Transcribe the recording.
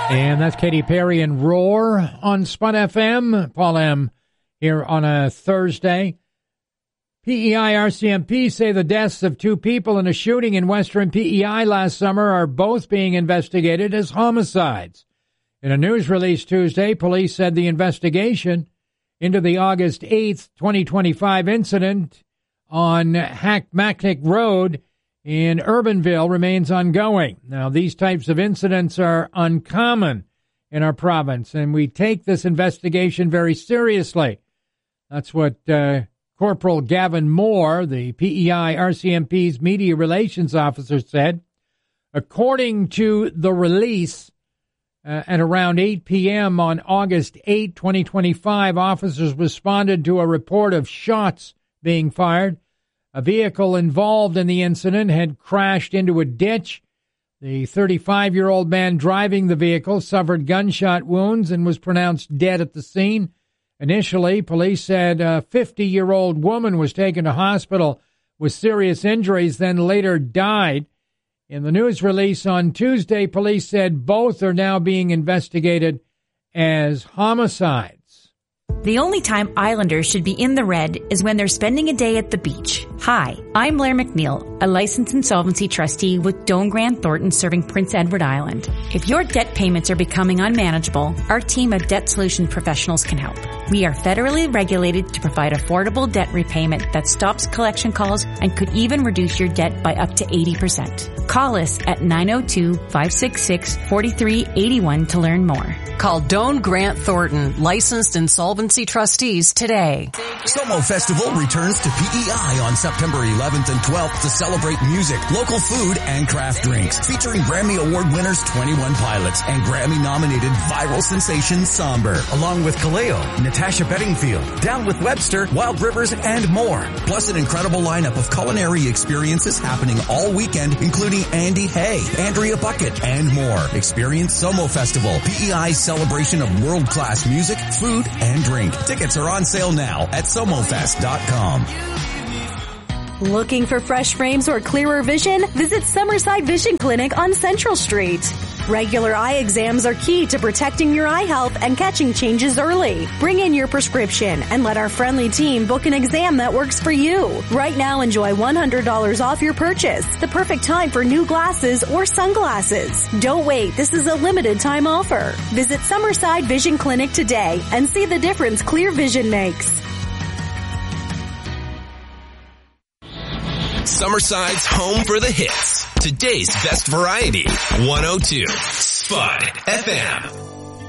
And that's Katy Perry and Roar on Spun FM. Paul M. here on a Thursday. PEI RCMP say the deaths of two people in a shooting in western PEI last summer are both being investigated as homicides. In a news release Tuesday, police said the investigation into the August 8th, 2025 incident on Hackmactic Road in Urbanville remains ongoing. Now, these types of incidents are uncommon in our province, and we take this investigation very seriously. That's what Corporal Gavin Moore, the PEI RCMP's media relations officer, said. According to the release, at around 8 p.m. on August 8, 2025, officers responded to a report of shots being fired. A vehicle involved in the incident had crashed into a ditch. The 35-year-old man driving the vehicle suffered gunshot wounds and was pronounced dead at the scene. Initially, police said a 50-year-old woman was taken to hospital with serious injuries, then later died. In the news release on Tuesday, police said both are now being investigated as homicides. The only time Islanders should be in the red is when they're spending a day at the beach. Hi, I'm Blair McNeil, a licensed insolvency trustee with Doane Grant Thornton serving Prince Edward Island. If your debt payments are becoming unmanageable, our team of debt solution professionals can help. We are federally regulated to provide affordable debt repayment that stops collection calls and could even reduce your debt by up to 80%. Call us at 902-566-4381 to learn more. Call Doane Grant Thornton, licensed insolvency trustees today. Somo Festival returns to PEI on September 11th and 12th to celebrate music, local food, and craft drinks. Featuring Grammy Award winners 21 Pilots and Grammy-nominated viral sensation Somber, along with Kaleo, Natasha Bedingfield, Down with Webster, Wild Rivers, and more. Plus an incredible lineup of culinary experiences happening all weekend, including Andy Hay, Andrea Bucket, and more. Experience Somo Festival, PEI's celebration of world-class music, food, and drink. Tickets are on sale now at somofest.com. Looking for fresh frames or clearer vision? Visit Summerside Vision Clinic on Central Street. Regular eye exams are key to protecting your eye health and catching changes early. Bring in your prescription and let our friendly team book an exam that works for you. Right now, enjoy $100 off your purchase. The perfect time for new glasses or sunglasses. Don't wait. This is a limited time offer. Visit Summerside Vision Clinic today and see the difference clear vision makes. Summerside's home for the hits. Today's best variety. 102 Spun FM.